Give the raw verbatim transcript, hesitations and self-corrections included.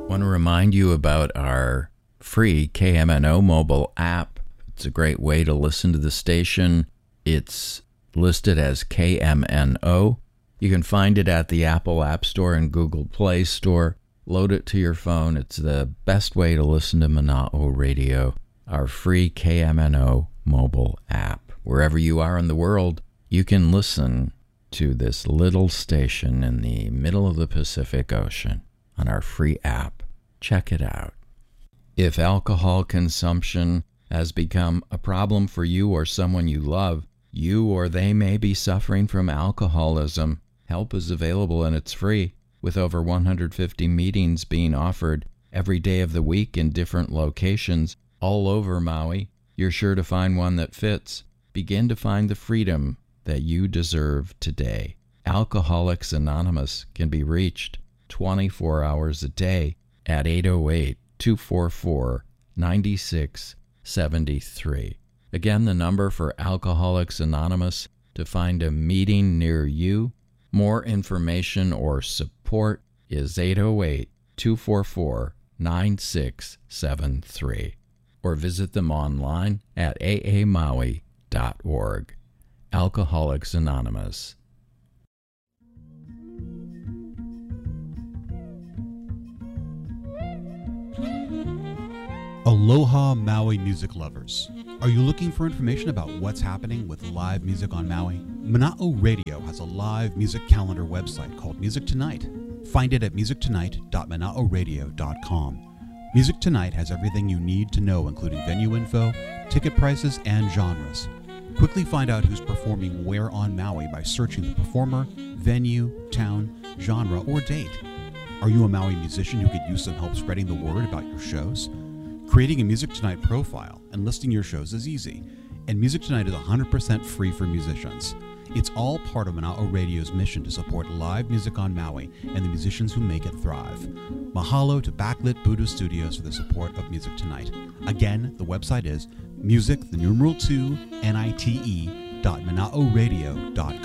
Want to remind you about our free K M N O mobile app. It's a great way to listen to the station. It's listed as K M N O. You can find it at the Apple App Store and Google Play Store. Load it to your phone. It's the best way to listen to Mana'o Radio, our free K M N O mobile app. Wherever you are in the world, you can listen to this little station in the middle of the Pacific Ocean on our free app. Check it out. If alcohol consumption has become a problem for you or someone you love, you or they may be suffering from alcoholism. Help is available and it's free, with over one hundred fifty meetings being offered every day of the week in different locations all over Maui. You're sure to find one that fits. Begin to find the freedom that you deserve today. Alcoholics Anonymous can be reached twenty-four hours a day at eight oh eight, two four four, nine six seven three. Again, the number for Alcoholics Anonymous to find a meeting near you. More information or support is eight oh eight, two four four, nine six seven three. Or visit them online at a a maui dot org. Alcoholics Anonymous. Aloha Maui music lovers. Are you looking for information about what's happening with live music on Maui? Mana'o Radio has a live music calendar website called Music Tonight. Find it at music tonight dot mana'o radio dot com. Music Tonight has everything you need to know, including venue info, ticket prices, and genres. Quickly find out who's performing where on Maui by searching the performer, venue, town, genre, or date. Are you a Maui musician who could use some help spreading the word about your shows? Creating a Music Tonight profile and listing your shows is easy, and Music Tonight is one hundred percent free for musicians. It's all part of Mana'o Radio's mission to support live music on Maui and the musicians who make it thrive. Mahalo to Backlit Buddha Studios for the support of Music Tonight. Again, the website is music, the numeral two, N I T E, dot mana'o radio dot com.